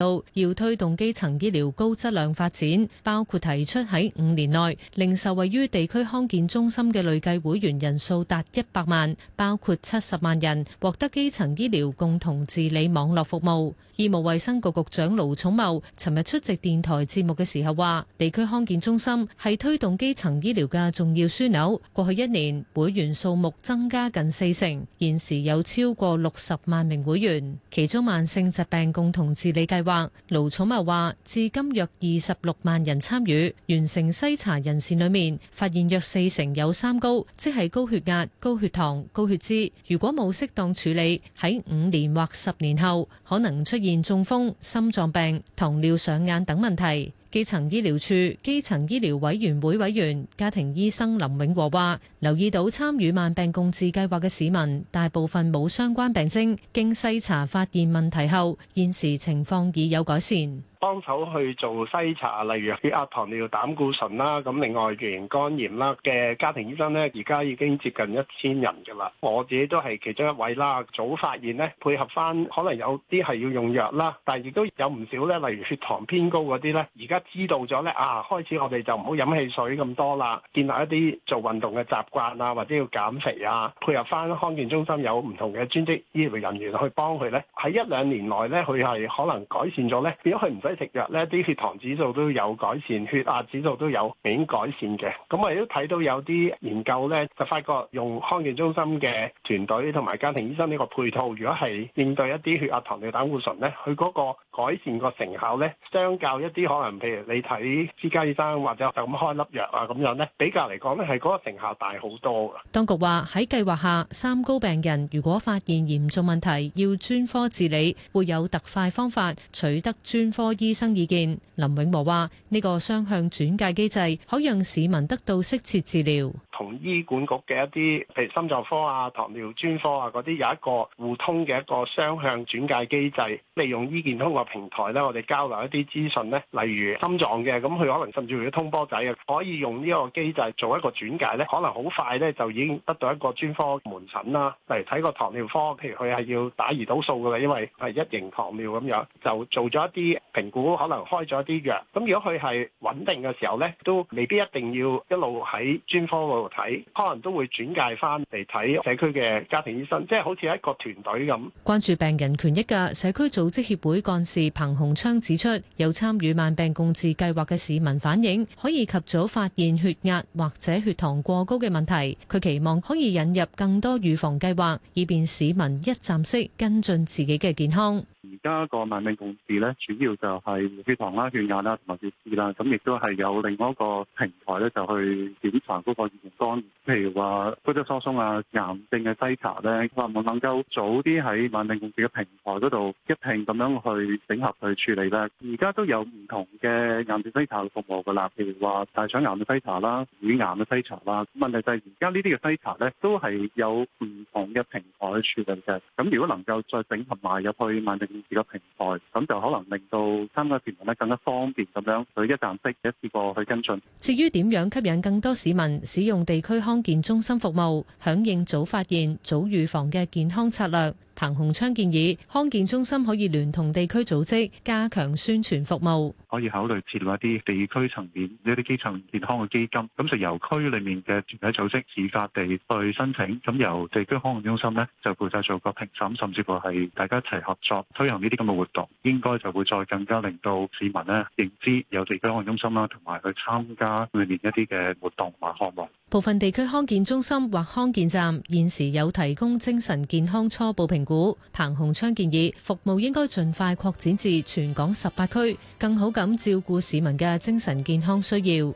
到要推動基層醫療高質量發展，包括提出喺5年內令受惠於地區康健中心嘅累計會員人數達100萬，包括70萬人獲得基層醫療共同治理網絡服務。醫務衛生局局長盧寵茂尋日出席電台節目嘅時候話，地區康健中心係推動基層醫療嘅重要樞紐。過去1年會員數目增加近40%，現時有超過60萬名會員。其中慢性疾病共同治理計劃，盧寵茂話，至今約26萬人參與，完成篩查人士裏面發現約40%有三高，即係高血壓、高血糖、高血脂。如果冇適當處理，喺5年或10年後可能出現中風、心臟病、糖尿上眼等問題。基層醫療處基層醫療委員會委員、家庭醫生林永和話，留意到參與慢病共治計劃嘅市民，大部分冇相關病徵，經篩查發現問題後，現時情況已有改善。 幫手去做篩查，例如血壓、糖尿、膽固醇啦，咁另外乙型肝炎啦嘅家庭醫生呢，而家已經接近1000人㗎啦。我自己都係其中一位啦。早發現呢，配合翻可能有啲係要用藥啦，但係亦都有唔少呢，例如血糖偏高嗰啲呢，而家知道咗呢，開始我哋就唔好飲汽水咁多啦，建立一啲做運動嘅習慣啊，或者要減肥啊，配合翻康健中心有唔同嘅專職醫療人員去幫佢呢。喺1-2年內呢，佢係可能改善咗呢，變咗佢唔使食藥咧，啲血糖指數都有改善，血壓指數都有明顯改善嘅。咁我亦都睇到有啲研究咧，就發覺用康健中心嘅團隊同埋家庭醫生呢個配套，如果係應對一啲血壓、糖尿、膽固醇咧，佢嗰個改善個成效咧，相較一啲可能譬如你睇私家醫生或者就咁開粒藥啊咁樣咧，比較嚟講咧係嗰個成效大好多㗎。 當局話喺計劃下，三高病人如果發現嚴重問題，要專科治理，會有特快方法取得專科醫生意見。林永和話：呢個雙向轉介機制可讓市民得到適切治療。 同醫管局嘅一啲，譬如心臟科啊、糖尿專科啊嗰啲，有一個互通嘅一個雙向轉介機制。利用醫健通個平台咧，我哋交流一啲資訊咧，例如心臟嘅，咁佢可能甚至乎要通波仔嘅，可以用呢個機制做一個轉介咧，可能好快咧就已經得到一個專科門診啦。例如睇個糖尿科，譬如佢係要打胰島素㗎啦，因為係1型糖尿咁樣，就做咗一啲評估，可能開咗一啲藥。咁如果佢係穩定嘅時候咧，都未必一定要一路喺專科嗰度睇，可能都會轉介翻嚟睇社區嘅家庭醫生，即係好似一個團隊咁。關注病人權益嘅社區組織協會幹事彭洪昌指出，有參與慢病共治計劃嘅市民反映，可以及早發現血壓或者血糖過高嘅問題。佢期望可以引入更多預防計劃，以便市民一站式跟進自己嘅健康。 而家個慢病共治咧，主要就係血糖啦、血壓啦同埋血脂啦，咁亦都係有另外一個平台咧，就去檢查嗰個乙型肝炎，譬如話骨質疏鬆啊、癌症嘅篩查咧，能唔能夠早啲喺慢病共治嘅平台嗰度一併咁樣去整合去處理咧？而家都有唔同嘅癌症篩查服務噶啦，譬如話大腸癌嘅篩查啦、乳癌嘅篩查啦。問題就係而家呢啲嘅篩查咧，都係有唔同嘅平台去處理嘅。咁如果能夠再整合埋入去慢病共治嘅平台，咁就可能令到參加市民咧更加方便咁樣去一站式一次過去跟進。 至於點樣吸引更多市民使用地區康健中心服務，響應早發現、早預防嘅健康策略，彭洪昌建議康健中心可以聯同地區組織加強宣傳服務， 可以考慮設立一啲地區層面一啲基層健康嘅基金，咁就由區裏面嘅團體組織自發地去申請，咁由地區康健中心呢就負責做個評審，甚至乎係大家一齊合作推行呢啲咁嘅活動，應該就會再更加令到市民呢認知有地區康健中心啦，同埋去參加裏面一啲嘅活動同埋項目。 部分地區康健中心或康健站現時有提供精神健康初步評估。彭洪昌建議服務應該盡快擴展至全港18區，更好咁照顧市民嘅精神健康需要。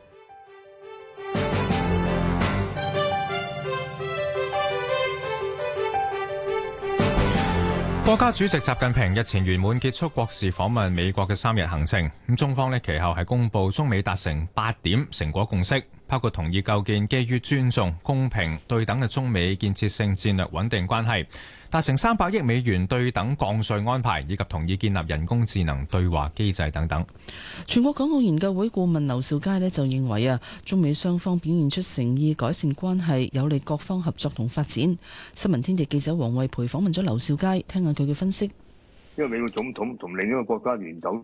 國家主席習近平日前圓滿結束國事訪問美國嘅3日行程。咁中方其後係公布中美達成8點成果共識，包括同意構建基於尊重、公平、對等嘅中美建設性戰略穩定關係，達成300億美元對等降稅安排，以及同意建立人工智能對話機制等等。 全國港澳研究會顧問劉兆佳就認為中美雙方表現出誠意改善關係，有利各方合作同發展。新聞天地記者黃慧培訪問咗劉兆佳，聽下佢嘅分析。 因為美國總統同另一個國家元首